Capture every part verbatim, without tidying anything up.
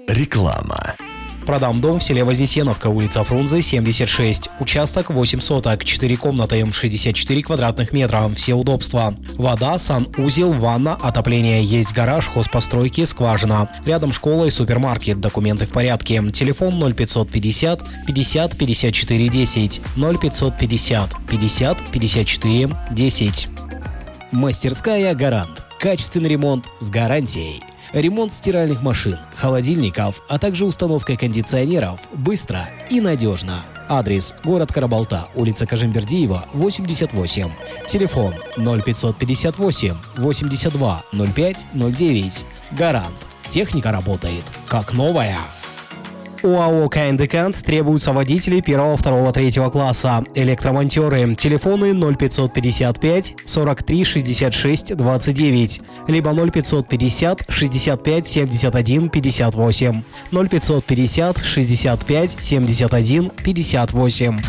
Реклама. Продам дом в селе Вознесеновка, улица Фрунзе, семьдесят шесть. Участок восемь соток, четыре комнаты, шестьдесят четыре квадратных метра. Все удобства. Вода, санузел, ванна, отопление. Есть гараж, хозпостройки, скважина. Рядом школа и супермаркет. Документы в порядке. Телефон ноль пятьсот пятьдесят пятьдесят пятьдесят четыре десять. ноль пятьсот пятьдесят пятьдесят пятьдесят четыре десять. Мастерская «Гарант». Качественный ремонт с гарантией. Ремонт стиральных машин, холодильников, а также установка кондиционеров быстро и надежно. Адрес: город Карабалта, улица Кажимбердиева, восемьдесят восемь. Телефон ноль пятьсот пятьдесят восемь восемьдесят два ноль пять ноль девять. «Гарант». Техника работает как новая. ОАО «КНДКант» требуются водители первого, второго, третьего класса, электромонтеры. Телефоны ноль пятьсот пятьдесят пять сорок три шестьдесят шесть двадцать девять, либо ноль пятьсот пятьдесят шестьдесят пять семьдесят один пятьдесят восемь, ноль пятьсот пятьдесят шестьдесят пять семьдесят один пятьдесят восемь.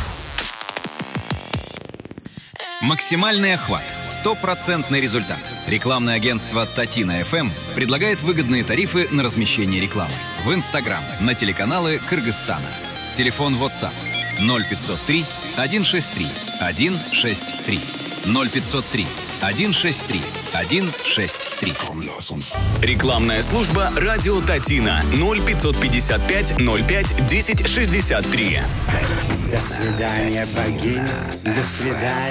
Максимальный охват. Стопроцентный результат. Рекламное агентство Татина эф эм предлагает выгодные тарифы на размещение рекламы в Инстаграм, на телеканалы Кыргызстана. Телефон WhatsApp ноль пятьсот три сто шестьдесят три сто шестьдесят три, ноль пятьсот три сто шестьдесят три сто шестьдесят три. Рекламная служба «Радио Татина» ноль пятьсот пятьдесят пять ноль пять десять шестьдесят три. До свидания, богиня. До свидания.